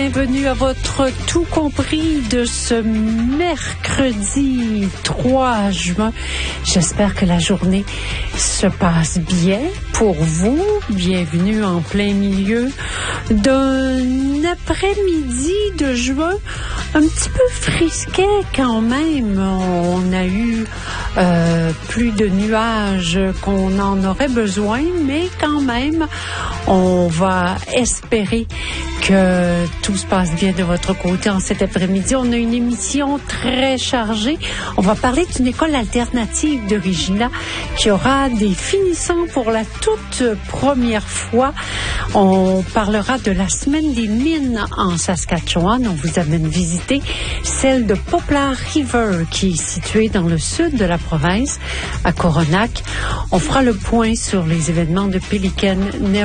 Bienvenue à votre tout compris de ce mercredi 3 juin. J'espère que la journée se passe bien pour vous. Bienvenue en plein milieu d'un après-midi de juin un petit peu frisquet quand même. On a eu plus de nuages qu'on en aurait besoin, mais quand même, on va espérer que tout se passe bien de votre côté en cet après-midi. On a une émission très chargée. On va parler d'une école alternative de Regina qui aura des finissants pour la toute première fois. On parlera de la semaine des mines en Saskatchewan. On vous amène visiter celle de Poplar River qui est située dans le sud de la province, à Coronach. On fera le point sur les événements de Pelican